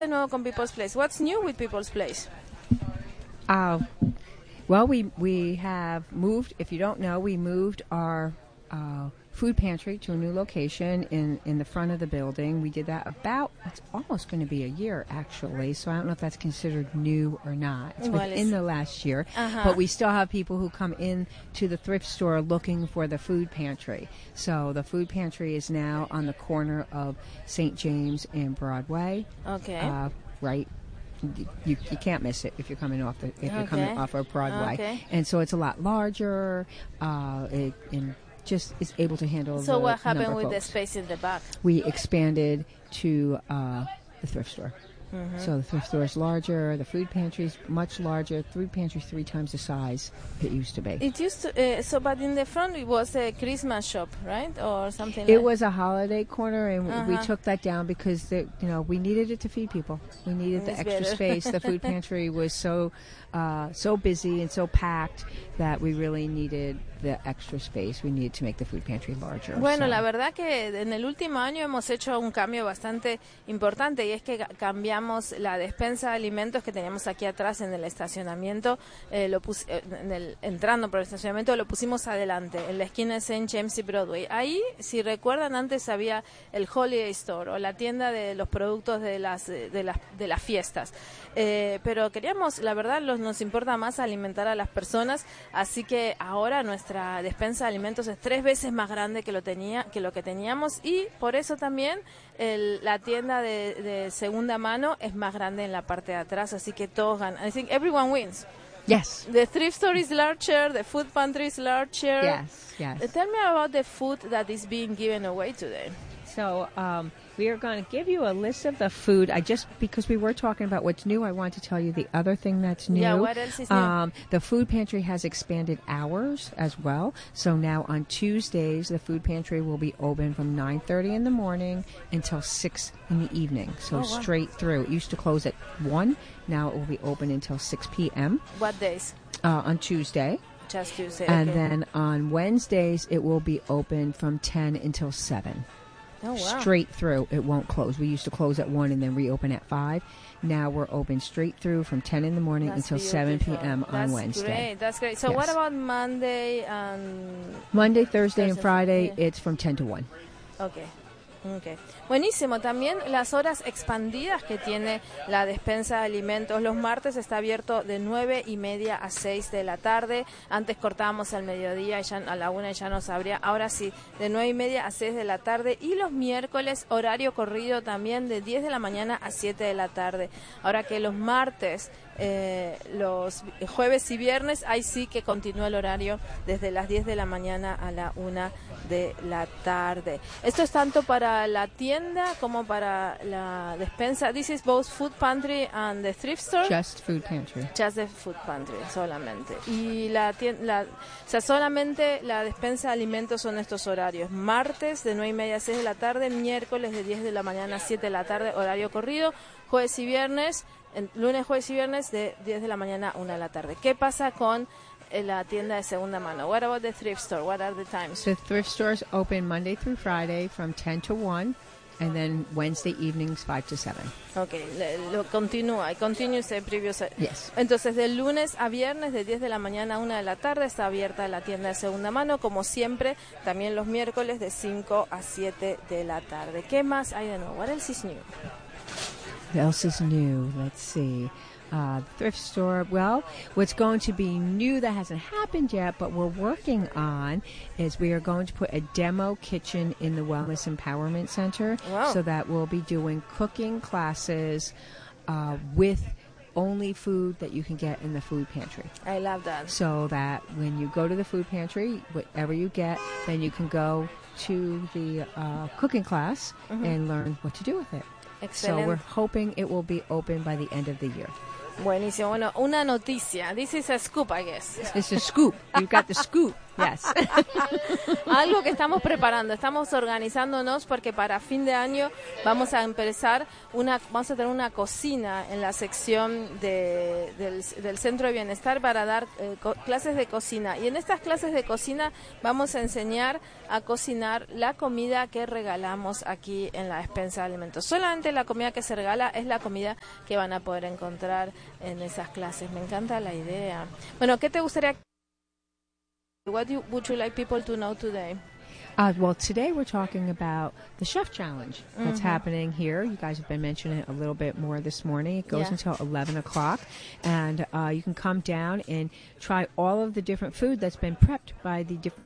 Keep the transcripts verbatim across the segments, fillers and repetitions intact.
de nuevo con People's Place? What's new with People's Place? Uh, well, we we have moved. If you don't know, we moved our uh, food pantry to a new location in, in the front of the building. We did that about, it's almost going to be a year, actually, so I don't know if that's considered new or not. It's Well, within it's- the last year, Uh-huh. but we still have people who come in to the thrift store looking for the food pantry. So the food pantry is now on the corner of Saint James and Broadway. Okay. Uh, right. You you can't miss it if you're coming off the if you're coming Okay. off of Broadway, Okay. and so it's a lot larger. Uh, it, and just is able to handle. So the what happened number of with the folks. space in the back? We expanded to uh, the thrift store. Mm-hmm. So the thrift store is larger. The food pantry is much larger. Food pantry is three times the size it used to be. It used to, uh, so, but in the front it was a Christmas shop, right, or something. It like was a holiday corner, and we Uh-huh. took that down because the, you know we needed it to feed people. We needed the It's extra better. space. The food pantry was so uh, so busy and so packed that we really needed the extra space. We needed to make the food pantry larger. Bueno, so. la verdad que en el último año hemos hecho un cambio bastante importante y es que ca- cambiamos la despensa de alimentos que teníamos aquí atrás en el estacionamiento, eh, lo pus- eh, en el, entrando por el estacionamiento lo pusimos adelante, en la esquina de Saint James y Broadway. Ahí, si recuerdan, antes había el Holiday Store o la tienda de los productos de las de las, de las fiestas. Eh, pero queríamos, la verdad, los, nos importa más alimentar a las personas, así que ahora nuestra despensa de alimentos es tres veces más grande que lo tenía que lo que teníamos y por eso también el- la tienda de, de segunda mano es más grande en la parte de atrás, así que todos ganan. I think everyone wins. Yes. The thrift store is larger, the food pantry is larger. Yes. Yes. Uh, Tell me about the food that is being given away today. So um, we are going to give you a list of the food. I just because we were talking about what's new, I want to tell you the other thing that's new. Yeah, what else is new? Um, the food pantry has expanded hours as well. So now on Tuesdays, the food pantry will be open from nine thirty in the morning until six in the evening. So Oh, wow. straight through. It used to close at one. Now it will be open until six p.m. What days? Uh, on Tuesday. Just to say. And okay. then on Wednesdays, it will be open from ten until seven. Oh, wow. Straight through. It won't close. We used to close at one and then reopen at five. Now we're open straight through from ten in the morning That's until seven beautiful. p.m. on That's Wednesday. Great. That's great. So Yes. what about Monday and Monday, Thursday, and Thursday, Friday, yeah. it's from ten to one. okay. Okay. Buenísimo. También las horas expandidas que tiene la despensa de alimentos. Los martes está abierto de nueve y media a seis de la tarde. Antes cortábamos al mediodía y ya a la una y ya nos abría. Ahora sí, de nueve y media a seis de la tarde. Y los miércoles horario corrido también de diez de la mañana a siete de la tarde. Ahora que los martes, eh, los jueves y viernes, ahí sí que continúa el horario desde las diez de la mañana a la una de la tarde. Esto es tanto para la tienda como para la despensa. This is both food pantry and the thrift store. Just food pantry. Just the food pantry, solamente. Y la tienda, o sea, solamente la despensa de alimentos son estos horarios. Martes de nueve y media a seis de la tarde, miércoles de diez de la mañana a siete de la tarde, horario corrido, jueves y viernes, en, lunes, jueves y viernes de diez de la mañana a una de la tarde. ¿Qué pasa con eh, la tienda de segunda mano? What about the thrift store? What are the times? The thrift stores open Monday through Friday from ten to one, and then Wednesday evenings five to seven. Okay, le- lo continúa, continues the previous. Yes. Entonces, de lunes a viernes, de diez de la mañana a una de la tarde, está abierta la tienda de segunda mano, como siempre, también los miércoles de cinco a siete de la tarde. ¿Qué más hay de nuevo? What else is new? What else is new? Let's see. Uh, thrift store. Well, what's going to be new that hasn't happened yet, but we're working on, is we are going to put a demo kitchen in the Wellness Empowerment Center. Wow. So that we'll be doing cooking classes uh, with only food that you can get in the food pantry. I love that. So that when you go to the food pantry, whatever you get, then you can go to the uh, cooking class and learn what to do with it. So we're Excelente. hoping it will be open by the end of the year. Buenísimo. Bueno, una noticia. This is a scoop, I guess. It's a scoop. You've got the scoop. Yes. Algo que estamos preparando, estamos organizándonos porque para fin de año vamos a empezar una, vamos a tener una cocina en la sección de, del, del Centro de Bienestar para dar eh, co- clases de cocina. Y en estas clases de cocina vamos a enseñar a cocinar la comida que regalamos aquí en la despensa de alimentos. Solamente la comida que se regala es la comida que van a poder encontrar en esas clases. Me encanta la idea. Bueno, ¿qué te gustaría? What do you, would you like people to know today? Uh, well, today we're talking about the Chef Challenge that's Mhm. happening here. You guys have been mentioning it a little bit more this morning. It goes Yeah. until eleven o'clock, and uh, you can come down and try all of the different food that's been prepped by the different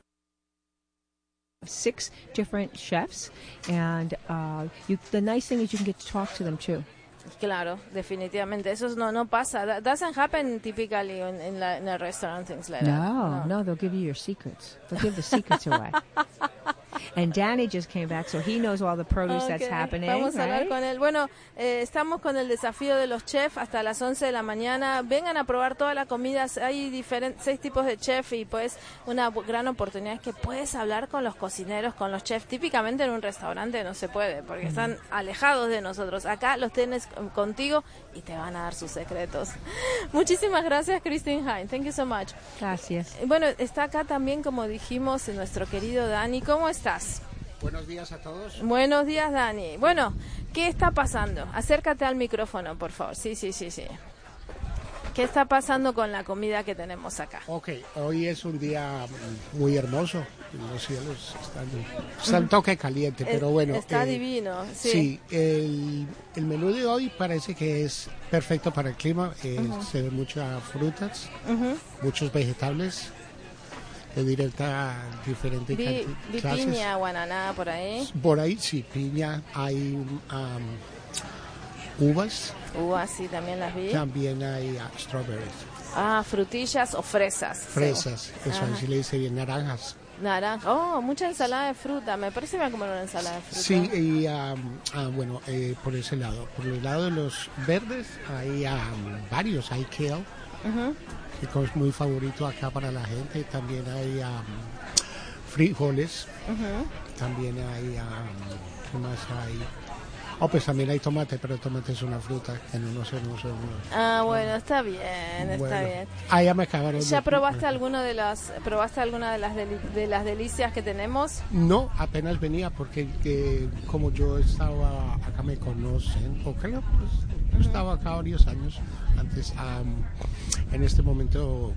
six different chefs. And uh, you, the nice thing is you can get to talk to them too. Claro, definitivamente. Eso no no pasa. That doesn't happen typically in, in, la, in a restaurant, things like that. No, no, they'll give you your secrets. They'll give the secrets away. And Danny just came back, so he knows all the produce that's Ok, happening. Vamos a hablar right? con él. Bueno, eh, estamos con el desafío de los chefs hasta las once de la mañana. Vengan a probar toda la comida. Hay diferentes seis tipos de chef y pues una bu- gran oportunidad es que puedes hablar con los cocineros, con los chefs. Típicamente en un restaurante no se puede porque están alejados de nosotros. Acá los tienes con- contigo y te van a dar sus secretos. Muchísimas gracias, Christine Hine. Thank you so much. Gracias. Bueno, está acá también, como dijimos, nuestro querido Dani. ¿Cómo estás? Buenos días a todos. Buenos días, Dani. Bueno, ¿qué está pasando? Acércate al micrófono, por favor. Sí, sí, sí, sí. ¿Qué está pasando con la comida que tenemos acá? Ok, hoy es un día muy hermoso. Los cielos están, están un toque caliente, pero Eh, bueno. Está eh, divino, sí. Sí, el, el menú de hoy parece que es perfecto para el clima. Eh, Se ven muchas frutas, Ujú. muchos vegetales de directa diferentes Vi, canti- vi clases. piña, guananá por ahí. Por ahí sí, piña, hay um, uvas, Uvas, sí, también las vi. también hay uh, strawberries, Ah, frutillas o fresas. fresas, eso Ajá. así le dice bien, naranjas. Naranja. Oh, mucha ensalada de fruta. Me parece que me voy a comer una ensalada de fruta. Sí, y um, ah, bueno, eh, por ese lado. Por el lado de los verdes hay um, varios. Hay kale, Ujú. que es muy favorito acá para la gente. También hay um, frijoles. Ujú. También hay, um, ¿qué más hay? Oh, pues también hay tomate, pero el tomate es una fruta que no, no sé, no sé. no- Ah, bueno, está bien, está Bueno. bien. Ah, ya me acabaron. ¿Ya de- probaste alguno de las probaste alguna de las deli- de las delicias que tenemos? No, apenas venía porque eh, como yo estaba acá me conocen, o creo, pues, yo estaba acá varios años antes. am, en este momento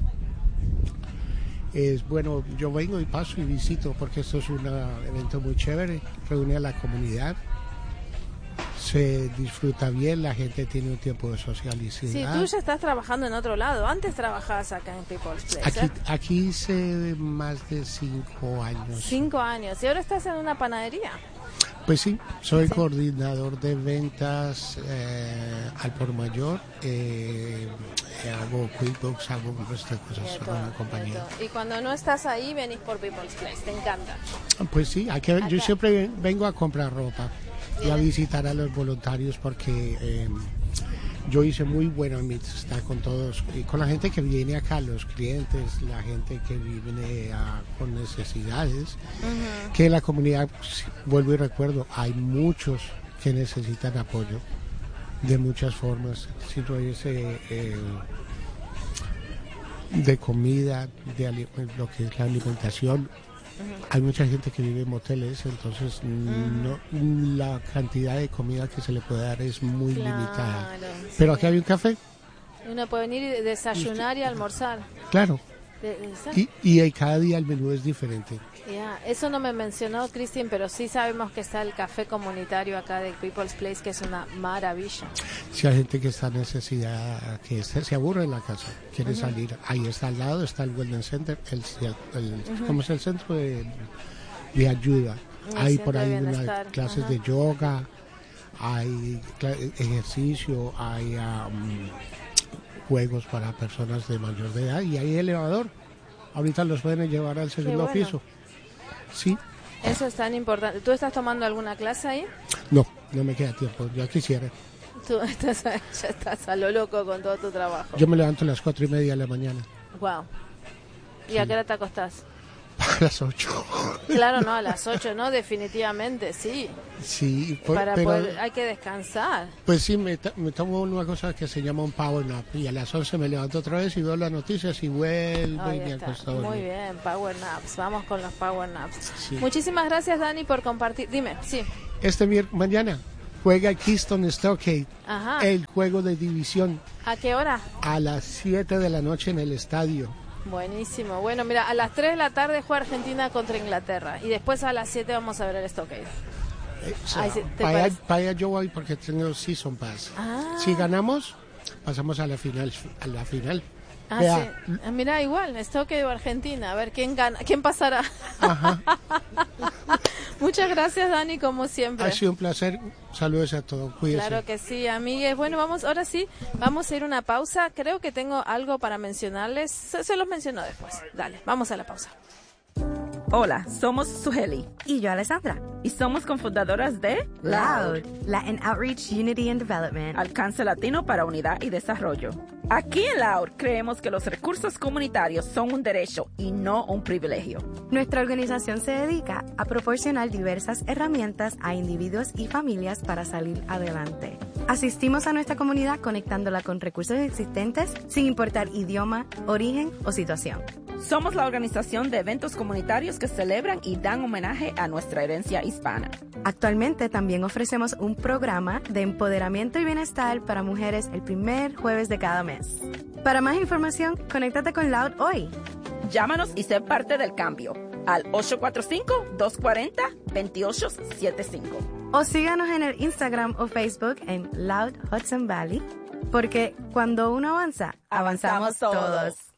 es bueno, yo vengo y paso y visito porque esto es un evento muy chévere, reúne a la comunidad, se disfruta bien, la gente tiene un tiempo de socialización. Sí, tú ya estás trabajando en otro lado. Antes trabajabas acá en People's Place. Aquí, ¿eh? aquí hice más de cinco años. Cinco años. Y ahora estás en una panadería. Pues sí, soy Sí. coordinador de ventas eh, al por mayor, eh, eh, hago QuickBooks, hago un resto de cosas De para todo, una de compañía. todo. Y cuando no estás ahí, venís por People's Place. Te encanta. Pues sí, hay que- Acá. yo siempre ven- vengo a comprar ropa y a Bien. visitar a los voluntarios porque eh, yo hice muy buena amistad con todos, y con la gente que viene acá, los clientes, la gente que viene ah, con necesidades, Ujú. que en la comunidad, pues, vuelvo y recuerdo, hay muchos que necesitan apoyo de muchas formas, si no es eh, eh, de comida, de ali- lo que es la alimentación. Hay mucha gente que vive en moteles, entonces no, la cantidad de comida que se le puede dar es muy limitada. Claro, Pero sí. aquí hay un café, Uno puede venir y desayunar y almorzar. claro, De- de- y, y eh, cada día el menú es diferente. Ya, eso no me mencionó Cristian, pero sí sabemos que está el café comunitario acá de People's Place, que es una maravilla. Si hay gente que está en necesidad, que se, se aburre en la casa, quiere salir, ahí está al lado, está el Wellness Center, el, el, ¿cómo es el centro de, de ayuda? El Hay centro por de ahí unas bienestar, clases ajá. de yoga, hay cla- ejercicio, hay um, juegos para personas de mayor de edad y hay elevador. Ahorita los pueden llevar al segundo bueno. piso. Sí, Eso es tan importante. ¿Tú estás tomando alguna clase ahí? no, no me queda tiempo, ya quisiera. Tú estás, ya estás a lo loco con todo tu trabajo. Yo me levanto a las cuatro y media de la mañana. Wow. ¿Y Sí. a qué hora te acostás? A las ocho. Claro, no, a las ocho, ¿no? Definitivamente, sí. Sí, por- Para pero poder, hay que descansar. pues sí, me, ta- me tomo una cosa que se llama un power nap y a las once me levanto otra vez y veo las noticias y vuelvo Ahí y me está. acuesto a Muy dormir. bien, power naps. Vamos con los power naps. Sí. Muchísimas gracias, Dani, por compartir. Dime, sí. Este miércoles, mañana, juega Keystone Stockade, Ajá. el juego de división, ¿A qué hora? a las siete de la noche en el estadio. Buenísimo. Bueno, mira, a las tres de la tarde juega Argentina contra Inglaterra. Y después a las siete vamos a ver el Stockade. Eh, o sea, Ay, sí, ¿te para, allá, parece? para allá yo voy porque tengo Season Pass. Ah. Si ganamos, pasamos a la final. A la final. Ah, Vea, sí. Ah, mira, igual, Stockade o Argentina. A ver quién gana, quién pasará. Ajá. Muchas gracias, Dani, como siempre. Ha sido un placer. Saludos a todos. Cuídense. Claro que sí, amigues. Bueno, vamos, ahora sí, vamos a ir a una pausa. Creo que tengo algo para mencionarles. Se, se los menciono después. Dale, vamos a la pausa. Hola, somos Suheli Y yo, Alessandra. y somos cofundadoras de Loud. Latin Outreach, Unity and Development. Alcance Latino para Unidad y Desarrollo. Aquí en Loud creemos que los recursos comunitarios son un derecho y no un privilegio. Nuestra organización se dedica a proporcionar diversas herramientas a individuos y familias para salir adelante. Asistimos a nuestra comunidad conectándola con recursos existentes sin importar idioma, origen o situación. Somos la organización de eventos comunitarios que celebran y dan homenaje a nuestra herencia hispana. Actualmente también ofrecemos un programa de empoderamiento y bienestar para mujeres el primer jueves de cada mes. Para más información, conéctate con Loud hoy. Llámanos y sé parte del cambio al ocho cuatro cinco, dos cuatro cero, dos ocho siete cinco. O síganos en el Instagram o Facebook en Loud Hudson Valley, porque cuando uno avanza, avanzamos, Avanzamos todos. todos.